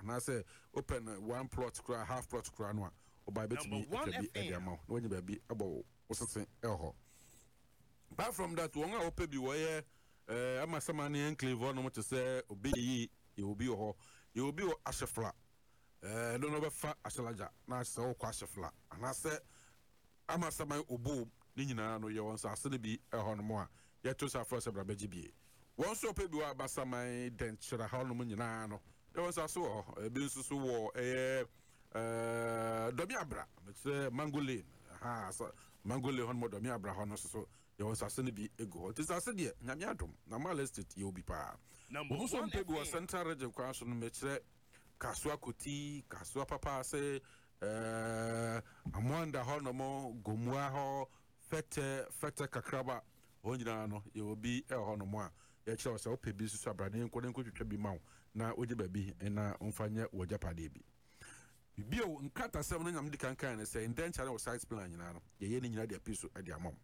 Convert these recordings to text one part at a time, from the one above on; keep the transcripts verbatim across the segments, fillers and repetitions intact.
and I say open one plot cry half plot cry no oba betimi e be e dey amount when you be about osese eho. Apart from that one a ope bi wo ye eh amasama ne enclave no to say obi yi you obi ho you obi o ashefla eh no no be fa ashelaja na se o kwa ashefla and I say amasama obo ni nyina no ye won so ase ne bi eho no mo a ye to sa for se bra beji bi won so ope bi wa abasama den chira ha no mo nyina no ye won so so e bi nsusu wo eh eh domi abra me say mangolin ha so mangolin hon mo domi abra ho no so ye won so ase ne bi ego it is ase de nyame adom na mal estate ye obi pa number so ope bi wa central region kwa so no me kire kasua koti kasua papa se eh amwanda ho no mo gomua ho fete fete kakraba onjina no ye obi e ho no mo a ye kire se ope bi susu abrane nko ne nko twetwa bi mawo na oje ba bi na omfanye wo japade bi bio nkata sem no nyam di kankan ne se indenture no site plan nyina no ye ye ni nyina de apiso e de amom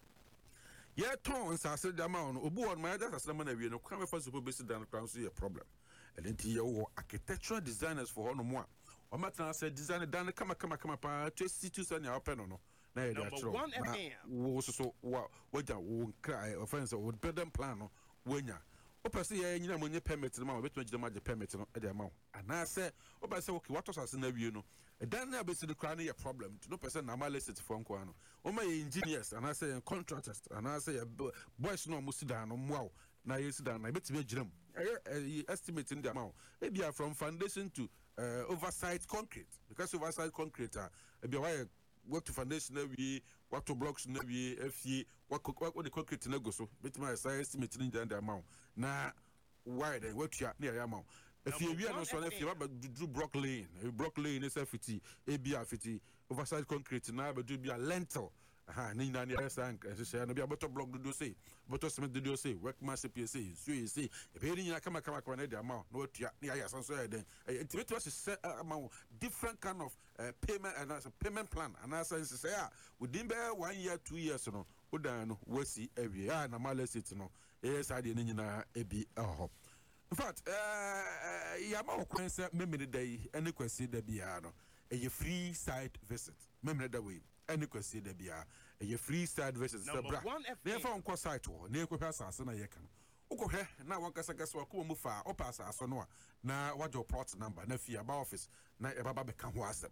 ye ton nsase de amawo no obu won ma ya sase na wie no kwa me fa so besi dan kran so ye problem elenti ye wo architectural designers for hono mo a o matana say design dan kama kama kama pa to situ so na open no na ye de atro wo so so wa waja wo nkra offense wo building plan no wonya o pese ye nyina mo nye permit no ma beto gide ma je permit no e de ma ana say o pese okay what sase na wie no dan na besi the crown ye problem no pese na mal estate for nko ano o ma ye engineers ana say contractors ana say boys no mo sidan no mo na ye sidan na betime giram estimate in the amount maybe from foundation to uh, oversight concrete because oversight concrete uh, be why work to foundation na we what to blocks na we fie what what the concrete na go so betime estimate in the amount na why then what you na ya amount if you we no so na fie ba do block lane block lane is fifty e bia fifty oversight concrete na ba do bia lentil aha ni na ni sank se na bia beto block do say beto cement do say workmanship you say so you say e be ni kama kama kama na dey amount no tua ni aya san so e den ultimately say amount different kind of uh, payment and uh, payment plan and as say ah within be one year two years no odan no wasi ewie ah na mala city no e sa de ni nyina e bi ho. In fact uh ya ma okwen say memene dai ene kwasi da bia no a free site visit memene da way any question there be a free side versus the bra never on course site or near asase na yekan ukohwe na wankasa kasa wa mu fa opasa aso no na wajo port number na fia ba office na e baba be ka ho asem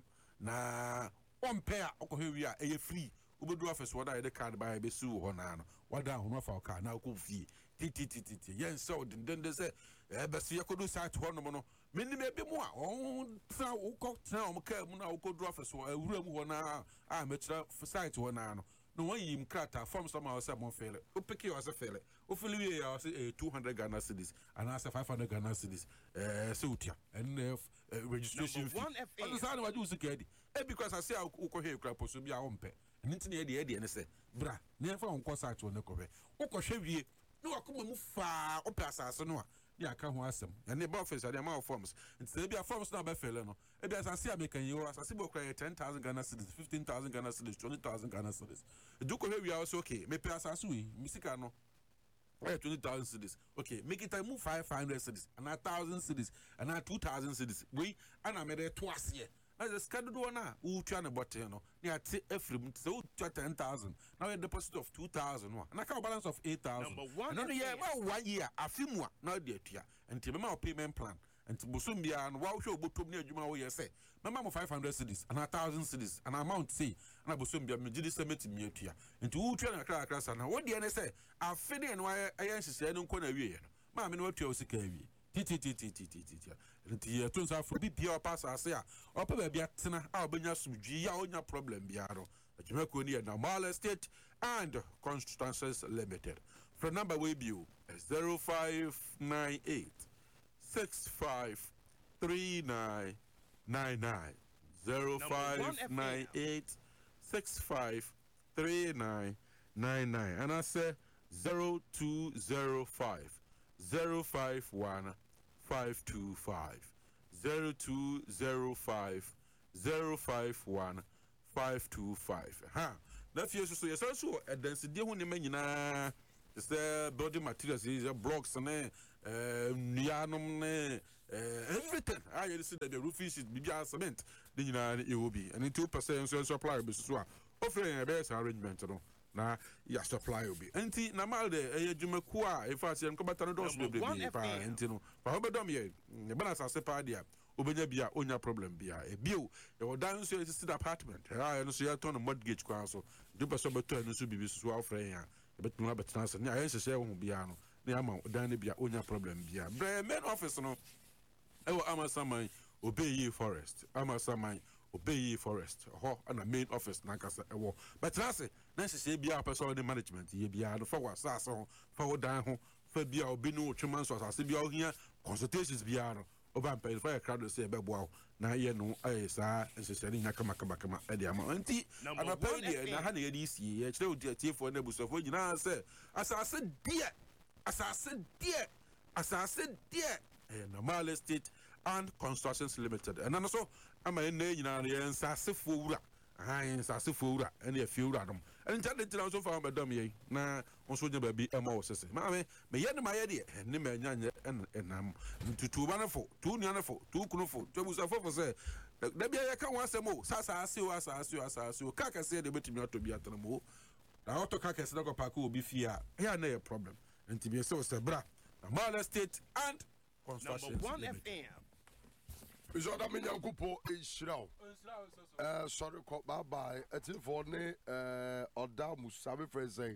na on pair ukohwe wi a e free ubedu office wada e card ba be su ho na no wada ho no fa ka na ko fie titititi yen so den den say e be se yakodu site ho no no meni me be mu a on tra ukọ tra o ka mu na ukodu office wo awura mu ho na a me tra site ho na no no one yim krata form somehow say mo fele o pick you as a fele o fele we ya say two hundred Ghana cedis and as five hundred Ghana cedis eh so utia and registration fee on say na waju sikedi e because I say ukohwe krapo so bia o mpe nti na de de ne say bra na fa on course site wo ne kohwe ukohwe wie no akoma mu fa opasa aso no a ya ka ho asem ene ba office ade ma forms nti bia forms na ba fele no e bia asase american yi asase bo kra ten thousand Ghana cedis fifteen thousand Ghana cedis twenty thousand Ghana cedis do ko we also okay me pay asase we misika no eh twenty thousand cedis okay make it move five hundred cedis and one thousand cedis and two thousand cedis we ana me de to ase as a schedule na u twa na bottle no na ate efrim so ten thousand now a deposit of two thousand no na ka balance of eight thousand no no yeah ma one year afimu a na de atua enti me ma payment plan enti bosom bia no wa hwe obotom na adwuma wo yese me ma mo five hundred cedis and one thousand cedis an amount say na bosom bia me gidi semeti me atua enti u twa na kra kra sa na wo de ne say afede no ayen hyehyɛ no nko na wie no ma me no atua o sika wie titi titi titi titi nti to nsa fo bi bia pass ase a opa ba bia tena a obenya sumdwi ya onya problem bia no adwuma ko ni na Mal Estate and Constructions Limited for number we bio zero five nine eight six five three nine nine nine zero five nine eight six five three nine nine nine and I say zero two zero five zero five one five two five zero two zero five zero five one five two five ha na fie so so yes so e density hu ne manyina the building materials, the blocks and Nianum, everything. I see that the roof is beyond cement. Then you know it will be, and in two percent supply business. Offering a best arrangement. Na ya supply obi enti na mal de ejuma kwa if I say nkomata dos be be pa enti no fa ho bedom ye ne bana sase pa dia obenya bia onya problem bia e bio e odan so existed apartment ha no so ya turn mortgage kwa so do person beto no so bibi so afre ya e betu na betena so ne ayen hye ho bia no ne ama odan ne bia onya problem bia bre main office no e wo amasaman obeyi forest amasaman Obey Forest, ho and a main office, Nankasa, a war. But that's it. Necessary be our personal management, ye be out of forward, Sasso, forward down, for be our Bino, Chumans, or Sibio here, consultations be out of vampire fire crowd to say, Bebo, now ye know, I say, and she said, Nakamakama, Ediama, auntie, and a penny, and a honey, D C, H O D T for Nebus of Virgin. I said, as I said, dear, as I said, dear, as I said, dear, and a mile estate and constructions limited. And also, I'm a name and Sassifura. I am Sassifura and a few random. And Janet also found by Dummy. Now, also never be a more system. Mammy, may yet my idea, and Nimmy and um to two wonderful, two wonderful, two crowful, two was a for say. There be a can once more. Sasa, as you as as you as as you. Kaka said the bit me out to be at the more. The auto Kaka Snuggle Park will be fear. Here, no problem. And to be so, Sabra, a mother state and construction. One F M. Is what I mean, Yankupo is Shroud. Uh, sorry, bye bye. It's in for ne, uh, or down Musabi Fraser.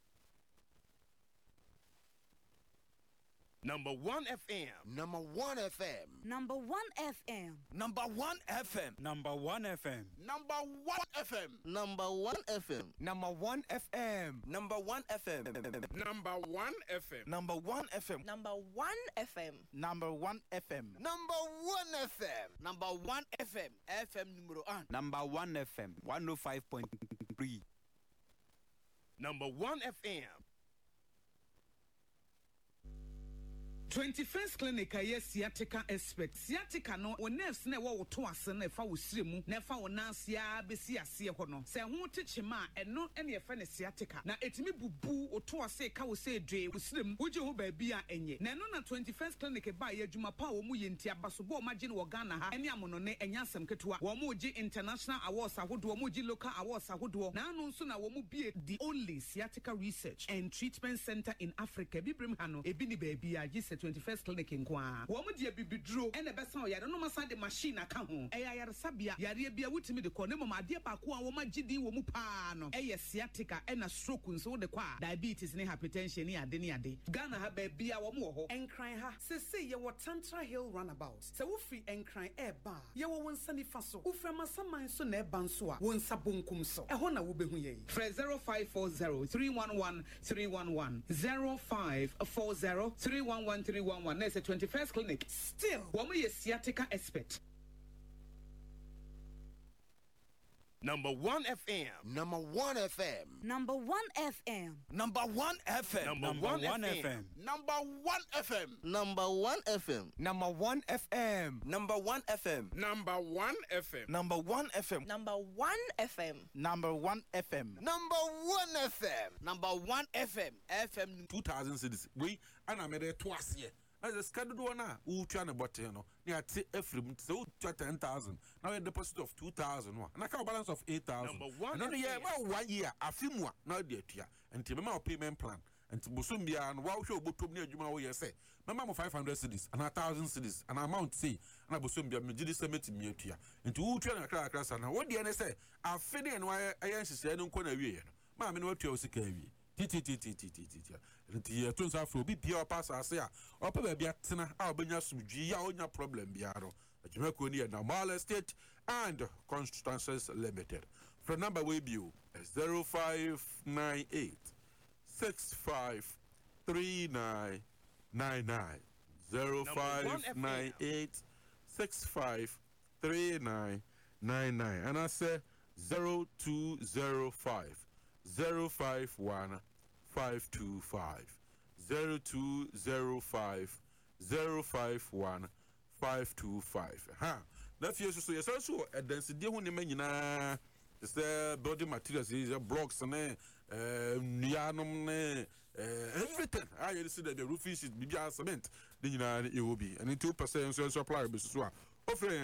Number one F M. Number one F M. Number one F M. Number one F M. Number one F M. Number one F M. Number one F M. Number one F M. Number one F M. Number one F M. Number one F M. Number one F M. Number one F M. Number one F M. Number one F M. F M numero one. Number one F M. one oh five point three. Number one F M. twenty-first clinic aye sciatica expert sciatica no o nerves na wo to ase na fa wo siremu na fa wo nansia besi ase ho no se ho techema eno ene efa ne sciatica na etimi bubu o to ase ka wo se dwe wo siremu wo je ho ba bi a enye na eno na twenty-first clinic ba ye adwuma pa wo mu ye nti abaso bo ma je ne wo Ghana ha ene amono ne enya asem ketewa wo mu je international awards ahodo wo mu je local awards ahodo na anu nso na wo mu bie the only sciatica research and treatment center in Africa bibrim ha no ebi ni ba bi a je twenty-first clinic in Kwa. Woman dear bibidro and a besan yard no maside the machine account. Eya sabia yare bia wutimi de konemo ma de pa ko a woma gidi wo mu pa no. Eya sciatica and a stroke nso de kwa. Diabetes ne hypertension ne ade ne ade. Ghana ha ba bia wo mu ho. Enkran ha. Se se ye wo Tantra Hill roundabout. Se wo free enkran e ba. Ye wo won sani fa so. Wo frama saman so na e ban so a. Won sa bonkum so. E ho na wo behu ye. Fre zero five four zero three one one three one one zero five four zero three one one three one one. There's a twenty-first clinic. Still, woman is sciatica expert. Number one F M. Number one F M. Number one F M. Number one F M. Number one F M. Number one F M. Number one F M. Number one F M. Number one F M. Number one F M. Number one F M. Number one F M. Number one F M. Number one F M. Number one F M. F M two thousand cities. We and I made it twice here. As a scheduled one, who trying to bottle, you know, near every so ten thousand. Now a deposit of two thousand one. And I can balance of eight thousand. Number one. And only year, about one year, a few more, now dear tia, and Timma payment plan. And to Busumbia and wow show book to me, you know, say, Mamma five hundred cities and a thousand cities, and amount say, and I Busumbia, Majidi Summit in Mutia. And to who trying to crack us and what the N S A, I feel and why I answer said, don't corner we. Mamma, what you say, T T T T T T T. And the twins are for B P R pass. I say, or probably at Tina, Albania, Sugia, on your problem, Biaro, a Jamaica near Normal Estate and Constructions Limited. For number we view zero five nine eight six five three nine nine nine zero five nine eight six five three nine nine nine. And I say zero two zero five. Zero five one five two five zero two zero five zero five one five two five. Ha. Na fie so so yes so a density hu ne manyina te sɛ building materials yi sɛ blocks ne nnuanom ne everything a yɛde si dɛ roofing sheet biribiara cement ne nyinaa ne ɛwɔ bi ɛno nti wopɛ sɛ nso nso apply bɛsusu a ofre